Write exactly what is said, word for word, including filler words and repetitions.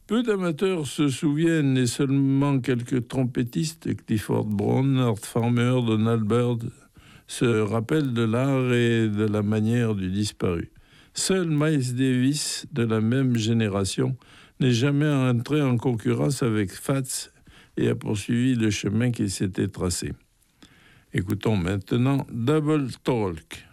Peu d'amateurs se souviennent, et seulement quelques trompettistes, Clifford Brown, Art Farmer, Donald Byrd, se rappellent de l'art et de la manière du disparu. Seul Miles Davis, de la même génération, n'est jamais entré en concurrence avec Fats et a poursuivi le chemin qu'il s'était tracé. Écoutons maintenant Double Talk.